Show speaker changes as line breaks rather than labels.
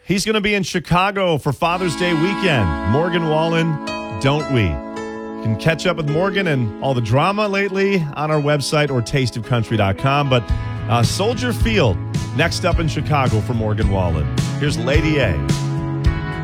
He's going to be in Chicago for Father's Day weekend. Morgan Wallen, Don't We? You can catch up with Morgan and all the drama lately on our website or tasteofcountry.com. But Soldier Field, next up in Chicago for Morgan Wallen. Here's Lady A.